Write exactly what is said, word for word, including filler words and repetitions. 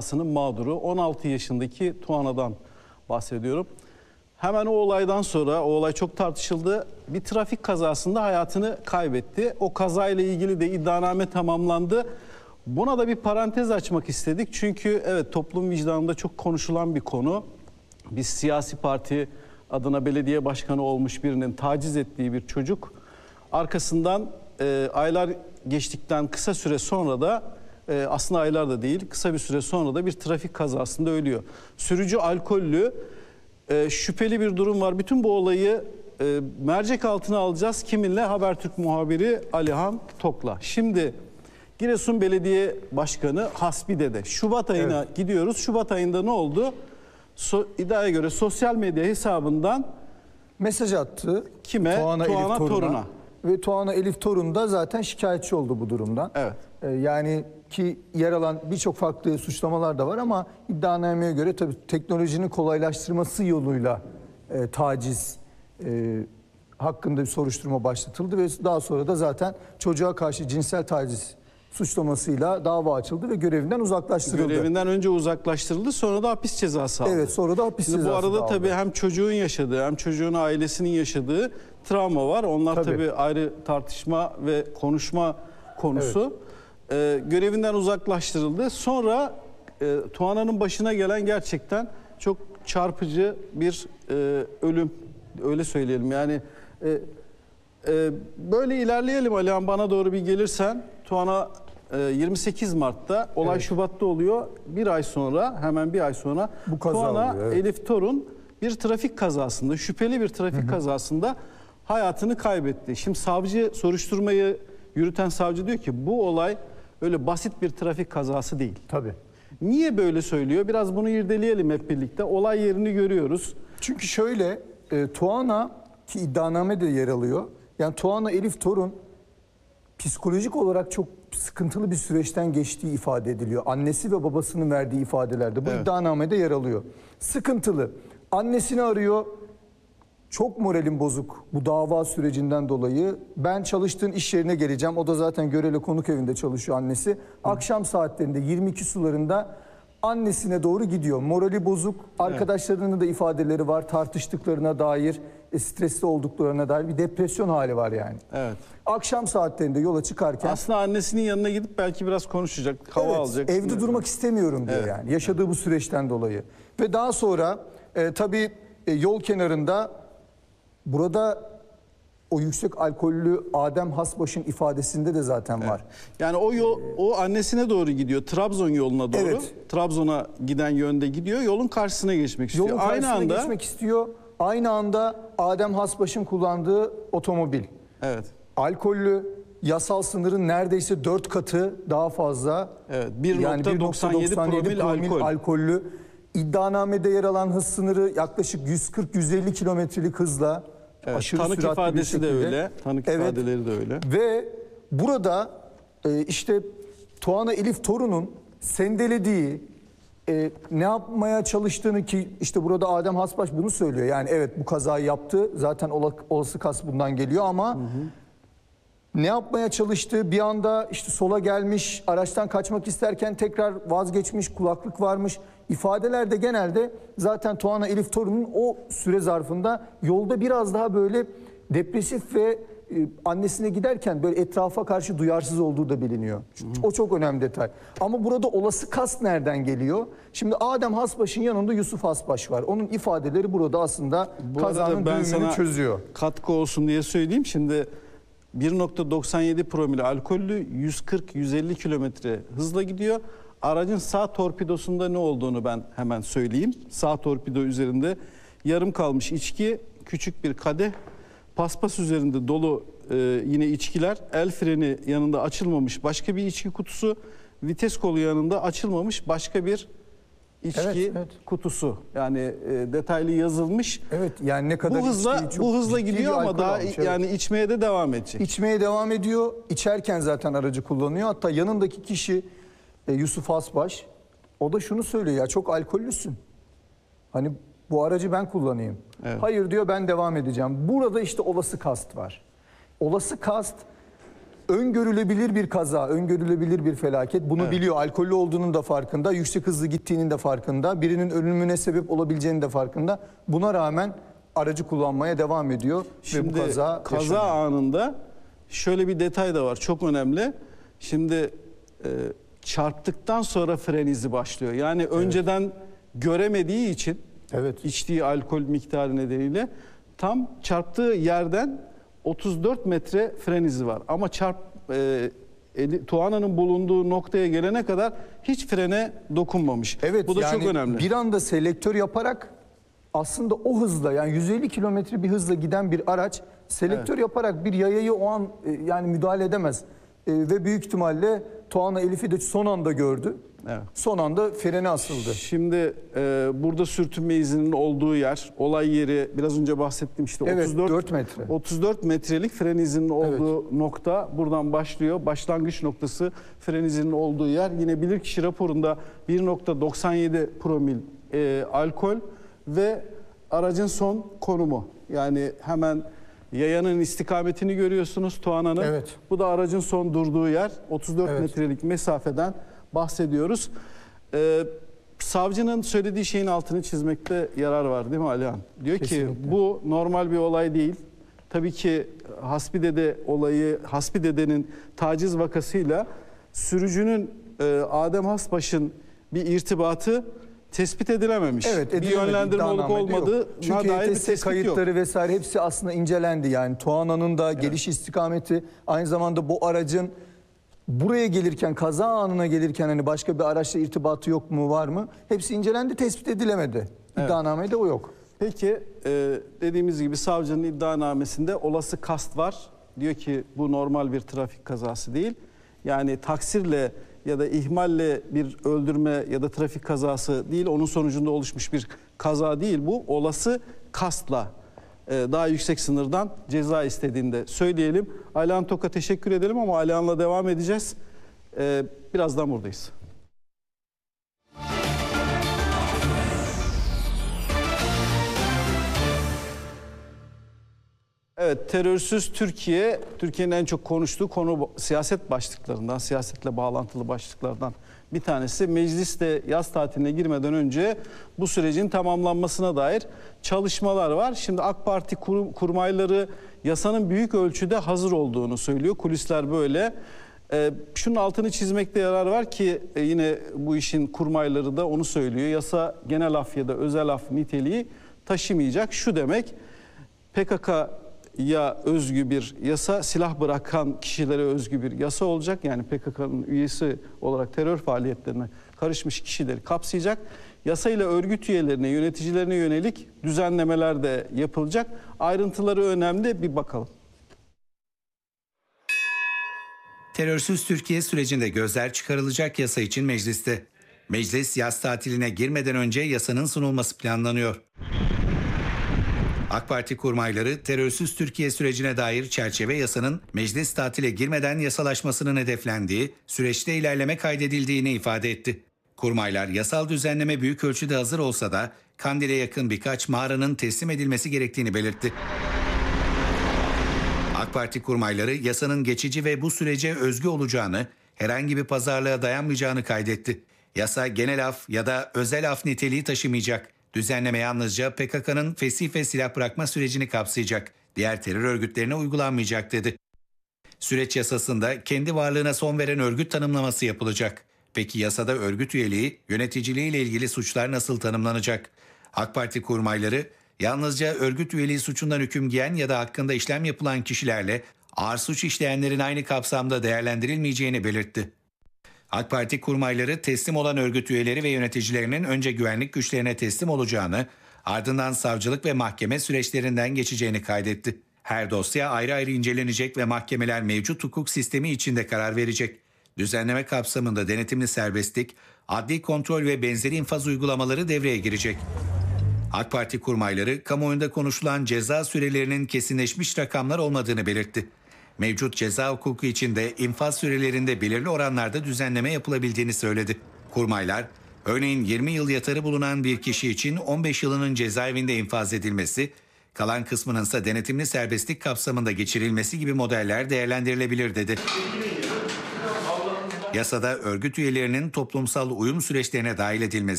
kazasının mağduru on altı yaşındaki Tuana'dan bahsediyorum. Hemen o olaydan sonra, o olay çok tartışıldı. Bir trafik kazasında hayatını kaybetti. O kazayla ilgili de iddianame tamamlandı. Buna da bir parantez açmak istedik. Çünkü evet, toplum vicdanında çok konuşulan bir konu. Bir siyasi parti adına belediye başkanı olmuş birinin taciz ettiği bir çocuk. Arkasından e, aylar geçtikten kısa süre sonra da e, aslında aylar da değil, kısa bir süre sonra da bir trafik kazasında ölüyor. Sürücü alkollü, e, şüpheli bir durum var. Bütün bu olayı e, mercek altına alacağız. Kiminle? Habertürk muhabiri Alihan Tok'la. Şimdi Giresun Belediye Başkanı Hasbi Dede. Şubat ayına evet. gidiyoruz. Şubat ayında ne oldu? So, iddiaya göre sosyal medya hesabından mesaj attı. Kime? Tuana, Tuana Elif Torun'a. Torun'a. Ve Tuana Elif Torun da zaten şikayetçi oldu bu durumdan. Evet. Ee, yani ki yer alan birçok farklı suçlamalar da var ama iddianameye göre tabii teknolojinin kolaylaştırması yoluyla e, taciz e, hakkında bir soruşturma başlatıldı ve daha sonra da zaten çocuğa karşı cinsel taciz suçlamasıyla dava açıldı ve görevinden uzaklaştırıldı. Görevinden önce uzaklaştırıldı, sonra da hapis cezası aldı. Evet, sonra da hapis Şimdi cezası aldı. Bu arada tabii hem çocuğun yaşadığı hem çocuğun ailesinin yaşadığı travma var. Onlar tabii, tabii ayrı tartışma ve konuşma konusu. Evet. Ee, görevinden uzaklaştırıldı. Sonra e, Tuana'nın başına gelen gerçekten çok çarpıcı bir e, ölüm. Öyle söyleyelim yani. E, e, böyle ilerleyelim Alihan, bana doğru bir gelirsen. Tuana yirmi sekiz Mart'ta, olay evet. Şubat'ta oluyor. Bir ay sonra, hemen bir ay sonra bu kaza Tuana oluyor, evet. Elif Torun bir trafik kazasında, şüpheli bir trafik hı hı. kazasında hayatını kaybetti. Şimdi savcı, soruşturmayı yürüten savcı diyor ki bu olay öyle basit bir trafik kazası değil. Tabii. Niye böyle söylüyor? Biraz bunu irdeleyelim hep birlikte. Olay yerini görüyoruz. Çünkü şöyle, e, Tuana ki iddianame de yer alıyor. Yani Tuana Elif Torun psikolojik olarak çok sıkıntılı bir süreçten geçtiği ifade ediliyor. Annesi ve babasının verdiği ifadelerde. Bu evet. iddianamede yer alıyor. Sıkıntılı. Annesini arıyor. Çok moralim bozuk bu dava sürecinden dolayı. Ben çalıştığın iş yerine geleceğim. O da zaten Görele Konuk Evi'nde çalışıyor annesi. Akşam saatlerinde yirmi iki sularında annesine doğru gidiyor. Morali bozuk. Arkadaşlarının evet. da ifadeleri var. Tartıştıklarına dair, stresli olduklarına dair bir depresyon hali var yani. Evet. Akşam saatlerinde yola çıkarken... Aslında annesinin yanına gidip belki biraz konuşacak, hava evet, alacak. Evde durmak istemiyorum diyor evet. yani. Yaşadığı bu süreçten dolayı. Ve daha sonra e, tabii e, yol kenarında burada o yüksek alkollü Adem Hasbaş'ın ifadesinde de zaten var. Evet. Yani o yol, o annesine doğru gidiyor. Trabzon yoluna doğru. Evet. Trabzon'a giden yönde gidiyor. Yolun karşısına geçmek istiyor. Yolun karşısına Aynı anda geçmek istiyor. Aynı anda Adem Hasbaş'ın kullandığı otomobil. Evet. Alkollü, yasal sınırın neredeyse dört katı daha fazla. Evet. bir nokta doksan yedi promil alkol. alkollü. İddianamede yer alan hız sınırı yaklaşık yüz kırk yüz elli kilometrelik hızla. Evet, aşırı tanık süratli ifadesi bir şekilde. de öyle. Tanık evet. ifadeleri de öyle. Ve burada e, işte Tuana Elif Torun'un sendelediği, e, ne yapmaya çalıştığını ki işte burada Adem Hasbaş bunu söylüyor. Yani evet bu kazayı yaptı. Zaten olası kas bundan geliyor ama hı hı. ne yapmaya çalıştığı bir anda işte sola gelmiş, araçtan kaçmak isterken tekrar vazgeçmiş, kulaklık varmış. İfadelerde genelde zaten Tuana Elif Torun'un o süre zarfında yolda biraz daha böyle depresif ve e, annesine giderken böyle etrafa karşı duyarsız olduğu da biliniyor. Hı hı. O çok önemli detay. Ama burada olası kast nereden geliyor? Şimdi Adem Hasbaş'ın yanında Yusuf Hasbaş var. Onun ifadeleri burada aslında Bu kazanın ben düğümünü çözüyor. Katkı olsun diye söyleyeyim. Şimdi bir nokta doksan yedi promil alkollü, yüz kırk yüz elli kilometre hızla gidiyor. Aracın sağ torpidosunda ne olduğunu ben hemen söyleyeyim. Sağ torpido üzerinde yarım kalmış içki, küçük bir kadeh, paspas üzerinde dolu e, yine içkiler, el freni yanında açılmamış başka bir içki kutusu, vites kolu yanında açılmamış başka bir içki evet, evet. kutusu. Yani e, detaylı yazılmış. Evet, yani ne kadar bu hızla bu hızla gidiyor ama daha almış, evet. yani içmeye de devam edecek. İçmeye devam ediyor. İçerken zaten aracı kullanıyor. Hatta yanındaki kişi e, Yusuf Hasbaş, o da şunu söylüyor ya, çok alkollüsün. Hani bu aracı ben kullanayım. Evet. Hayır diyor, ben devam edeceğim. Burada işte olası kast var. Olası kast öngörülebilir bir kaza, öngörülebilir bir felaket. Bunu evet. biliyor. Alkollü olduğunun da farkında, yüksek hızlı gittiğinin de farkında, birinin ölümüne sebep olabileceğinin de farkında. Buna rağmen aracı kullanmaya devam ediyor. Şimdi ve bu kaza kaza yaşanıyor. anında şöyle bir detay da var, çok önemli. Şimdi e, çarptıktan sonra fren izi başlıyor. Yani evet. önceden göremediği için evet. içtiği alkol miktarı nedeniyle tam çarptığı yerden otuz dört metre fren izi var. Ama çarp e, eli, Tuana'nın bulunduğu noktaya gelene kadar hiç frene dokunmamış. Evet, bu da yani çok önemli. Bir anda selektör yaparak aslında o hızla, yani yüz elli kilometre bir hızla giden bir araç selektör evet. yaparak bir yayayı o an e, yani müdahale edemez. E, ve büyük ihtimalle Tuana Elif'i de son anda gördü. Evet. Son anda frene asıldı. Şimdi e, burada sürtünme izinin olduğu yer, olay yeri biraz önce bahsettim işte evet, otuz dört dört metre. otuz dört metrelik fren izinin olduğu evet. nokta buradan başlıyor. Başlangıç noktası fren izinin olduğu yer. Yine bilirkişi raporunda bir nokta doksan yedi promil e, alkol ve aracın son konumu. Yani hemen yayanın istikametini görüyorsunuz Tuana'nın. Evet. Bu da aracın son durduğu yer. otuz dört evet. metrelik mesafeden bahsediyoruz. Ee, savcının söylediği şeyin altını çizmekte yarar var değil mi Alihan? Diyor Kesinlikle. ki bu normal bir olay değil. Tabii ki Hasbidede olayı, Hasbidede'nin taciz vakasıyla sürücünün e, Adem Hasbaş'ın bir irtibatı tespit edilememiş. Evet, bir yönlendirme olup olmadığı çünkü dair bir tespit kayıtları yok. Vesaire hepsi aslında incelendi. Yani Tuana'nın da evet. geliş istikameti, aynı zamanda bu aracın buraya gelirken, kaza anına gelirken hani başka bir araçla irtibatı yok mu, var mı? Hepsi incelendi, tespit edilemedi. İddianamede evet. o yok. Peki e, dediğimiz gibi savcının iddianamesinde olası kast var. Diyor ki bu normal bir trafik kazası değil. Yani taksirle ya da ihmalle bir öldürme ya da trafik kazası değil. Onun sonucunda oluşmuş bir kaza değil bu. Olası kastla daha yüksek sınırdan ceza istediğini de söyleyelim. Alihan Tok'a teşekkür edelim ama Alihan'la devam edeceğiz. Birazdan buradayız. Evet, terörsüz Türkiye, Türkiye'nin en çok konuştuğu konu siyaset başlıklarından, siyasetle bağlantılı başlıklardan bir tanesi. Mecliste yaz tatiline girmeden önce bu sürecin tamamlanmasına dair çalışmalar var. Şimdi AK Parti kur, kurmayları yasanın büyük ölçüde hazır olduğunu söylüyor. Kulisler böyle. Ee, şunun altını çizmekte yarar var ki e, yine bu işin kurmayları da onu söylüyor. Yasa genel af ya da özel af niteliği taşımayacak. Şu demek, P K K ya özgü bir yasa, silah bırakan kişilere özgü bir yasa olacak. Yani P K K'nın üyesi olarak terör faaliyetlerine karışmış kişileri kapsayacak. Yasa ile örgüt üyelerine, yöneticilerine yönelik düzenlemeler de yapılacak. Ayrıntıları önemli, bir bakalım. Terörsüz Türkiye sürecinde gözler çıkarılacak yasa için mecliste. Meclis yaz tatiline girmeden önce yasanın sunulması planlanıyor. AK Parti kurmayları terörsüz Türkiye sürecine dair çerçeve yasanın meclis tatile girmeden yasalaşmasının hedeflendiği, süreçte ilerleme kaydedildiğini ifade etti. Kurmaylar yasal düzenleme büyük ölçüde hazır olsa da Kandil'e yakın birkaç mağaranın teslim edilmesi gerektiğini belirtti. AK Parti kurmayları yasanın geçici ve bu sürece özgü olacağını, herhangi bir pazarlığa dayanmayacağını kaydetti. Yasa genel af ya da özel af niteliği taşımayacak. Düzenleme yalnızca P K K'nın fesih ve silah bırakma sürecini kapsayacak. Diğer terör örgütlerine uygulanmayacak dedi. Süreç yasasında kendi varlığına son veren örgüt tanımlaması yapılacak. Peki yasada örgüt üyeliği, yöneticiliği ile ilgili suçlar nasıl tanımlanacak? AK Parti kurmayları yalnızca örgüt üyeliği suçundan hüküm giyen ya da hakkında işlem yapılan kişilerle ağır suç işleyenlerin aynı kapsamda değerlendirilmeyeceğini belirtti. AK Parti kurmayları teslim olan örgüt üyeleri ve yöneticilerinin önce güvenlik güçlerine teslim olacağını, ardından savcılık ve mahkeme süreçlerinden geçeceğini kaydetti. Her dosya ayrı ayrı incelenecek ve mahkemeler mevcut hukuk sistemi içinde karar verecek. Düzenleme kapsamında denetimli serbestlik, adli kontrol ve benzeri infaz uygulamaları devreye girecek. AK Parti kurmayları kamuoyunda konuşulan ceza sürelerinin kesinleşmiş rakamlar olmadığını belirtti. Mevcut ceza hukuku içinde infaz sürelerinde belirli oranlarda düzenleme yapılabildiğini söyledi. Kurmaylar, örneğin yirmi yıl yatarı bulunan bir kişi için on beş yılının cezaevinde infaz edilmesi, Kalan kısmının ise denetimli serbestlik kapsamında geçirilmesi gibi modeller değerlendirilebilir dedi. Yasada örgüt üyelerinin toplumsal uyum süreçlerine dahil edilmesi